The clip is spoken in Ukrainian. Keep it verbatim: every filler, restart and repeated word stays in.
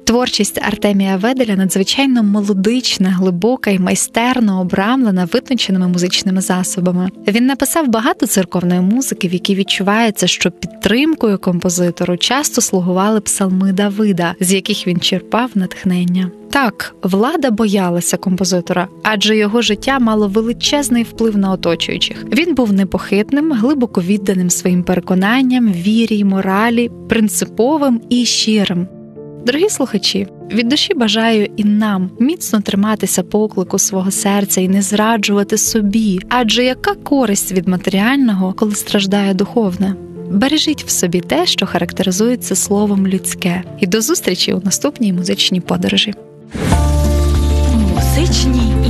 Творчість Артемія Веделя надзвичайно мелодична, глибока і майстерно обрамлена витонченими музичними засобами. Він написав багато церковної музики, в якій відчувається, що підтримкою композитору часто слугували псалми Давида, з яких він черпав натхнення. Так, влада боялася композитора, адже його життя мало величезний вплив на оточуючих. Він був непохитним, глибоко відданим своїм переконанням, вірі й моралі, принциповим і щирим. Дорогі слухачі, від душі бажаю і нам міцно триматися поклику свого серця і не зраджувати собі, адже яка користь від матеріального, коли страждає духовне? Бережіть в собі те, що характеризується словом людське. І до зустрічі у наступній музичній подорожі. Музичні